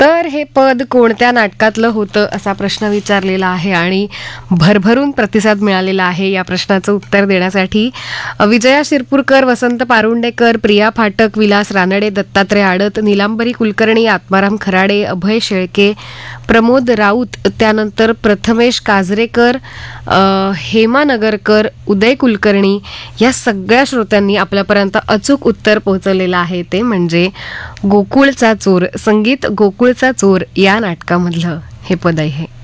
तर हे पद कोणत्या नाटकातलं होतं असा प्रश्न विचारलेला आहे आणि भरभरून प्रतिसाद मिळालेला आहे. या प्रश्नाचं उत्तर देण्यासाठी विजया शिरपूरकर, वसंत पारुंडेकर, प्रिया फाटक, विलास रानडे, दत्तात्रय आडत, नीलांबरी कुलकर्णी, आत्माराम खराडे, अभय शेळके, प्रमोद राऊत, त्यानंतर प्रथमेश काजरेकर, हेमा नगरकर, उदय कुलकर्णी या सगळ्या श्रोत्यांनी आपल्यापर्यंत अचूक उत्तर पोहोचवलेलं आहे. ते म्हणजे गोकुळचा चोर, संगीत गोकुळचा चोर या नाटकामधलं हे पद आहे.